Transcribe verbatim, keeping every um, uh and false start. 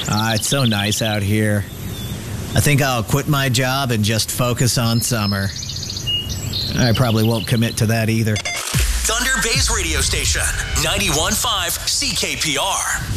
Ah, it's so nice out here. I think I'll quit my job and just focus on summer. I probably won't commit to that either. Thunder Bay's radio station, ninety-one point five C K P R.